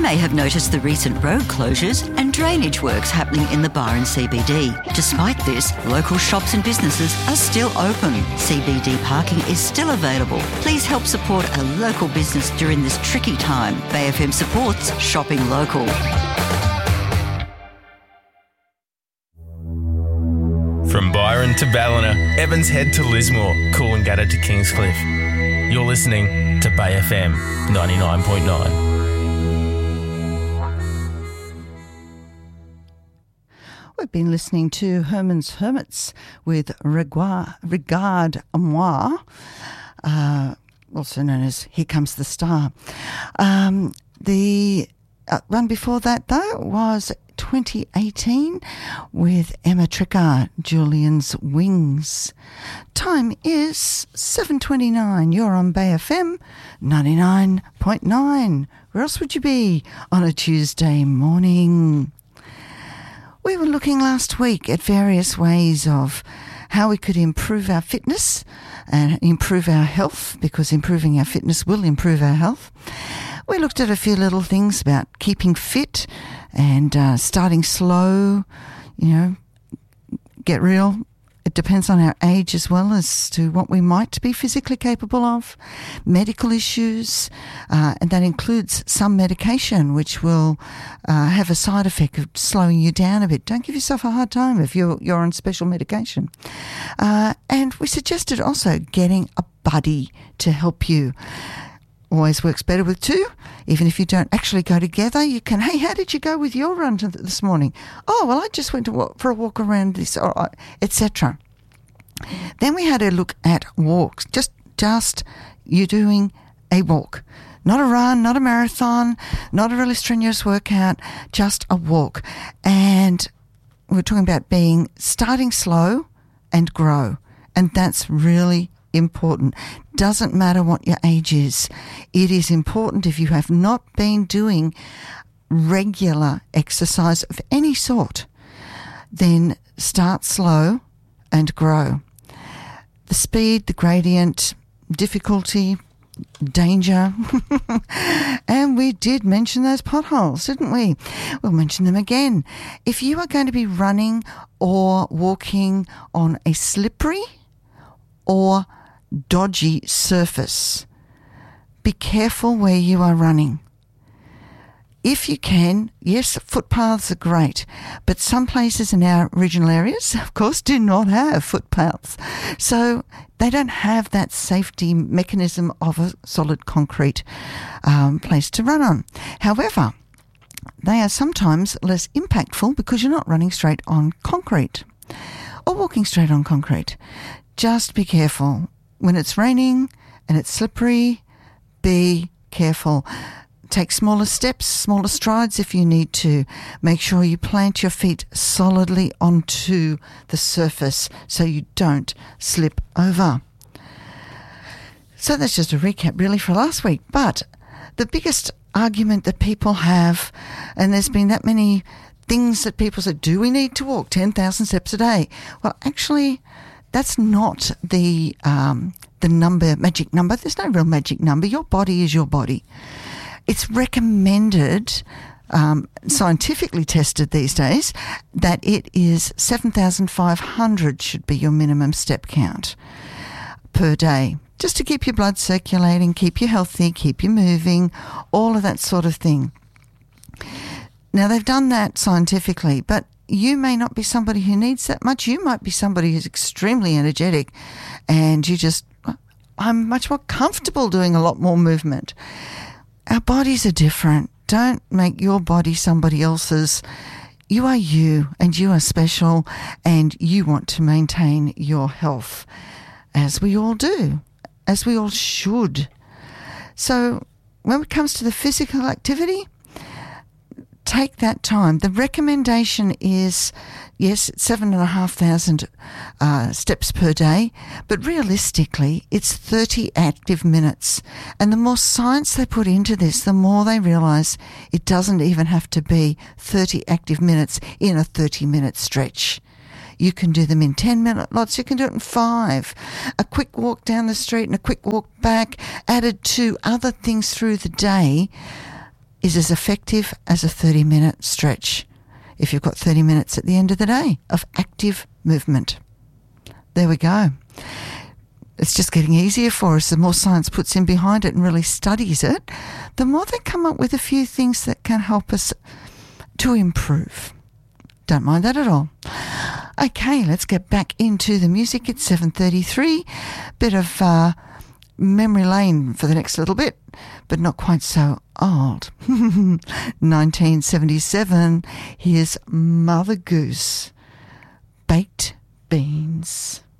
may have noticed the recent road closures and drainage works happening in the Byron CBD. Despite this, local shops and businesses are still open. CBD parking is still available. Please help support a local business during this tricky time. Bay FM supports shopping local. From Byron to Ballina, Evans Head to Lismore, Coolangatta to Kingscliff. You're listening to Bay FM 99.9. We've been listening to Herman's Hermits with Regard à Moi, also known as Here Comes the Star. The one before that, though, was 2018 with Emma Tricker, Julian's Wings. Time is 7:29. You're on Bay FM 99.9. Where else would you be on a Tuesday morning? We were looking last week at various ways of how we could improve our fitness and improve our health, because improving our fitness will improve our health. We looked at a few little things about keeping fit and starting slow, get real. It depends on our age as well as to what we might be physically capable of, medical issues, and that includes some medication which will have a side effect of slowing you down a bit. Don't give yourself a hard time if you're on special medication. And we suggested also getting a buddy to help you. Always works better with two. Even if you don't actually go together, you can, hey, how did you go with your run this morning? Oh, well, I just went for a walk around this, etc. Then we had a look at walks, just you doing a walk. Not a run, not a marathon, not a really strenuous workout, just a walk. And we're talking about starting slow and grow. And that's really important. Doesn't matter what your age is. It is important if you have not been doing regular exercise of any sort, then start slow and grow. The speed, the gradient, difficulty, danger. And we did mention those potholes, didn't we? We'll mention them again. If you are going to be running or walking on a slippery or dodgy surface, be careful where you are running. If you can, yes, footpaths are great, but some places in our regional areas, of course, do not have footpaths. So they don't have that safety mechanism of a solid concrete place to run on. However, they are sometimes less impactful because you're not running straight on concrete or walking straight on concrete. Just be careful. When it's raining and it's slippery, be careful. Take smaller steps, smaller strides if you need to. Make sure you plant your feet solidly onto the surface so you don't slip over. So that's just a recap really for last week. But the biggest argument that people have, and there's been that many things that people say, do we need to walk 10,000 steps a day? Well, actually, that's not the magic number. There's no real magic number. Your body is your body. It's recommended, scientifically tested these days, that it is 7,500 should be your minimum step count per day, just to keep your blood circulating, keep you healthy, keep you moving, all of that sort of thing. Now, they've done that scientifically, but you may not be somebody who needs that much. You might be somebody who's extremely energetic and I'm much more comfortable doing a lot more movement. Our bodies are different. Don't make your body somebody else's. You are you, and you are special, and you want to maintain your health, as we all do, as we all should. So when it comes to the physical activity, take that time. The recommendation is, yes, 7,500 steps per day, but realistically, it's 30 active minutes. And the more science they put into this, the more they realise it doesn't even have to be 30 active minutes in a 30-minute stretch. You can do them in 10-minute lots. You can do it in 5. A quick walk down the street and a quick walk back, added to other things through the day, is as effective as a 30-minute stretch if you've got 30 minutes at the end of the day of active movement. There we go. It's just getting easier for us. The more science puts in behind it and really studies it, the more they come up with a few things that can help us to improve. Don't mind that at all. Okay, let's get back into the music. It's 7:33. Bit of memory lane for the next little bit, but not quite so old. 1977. Here's Mother Goose, Baked Beans.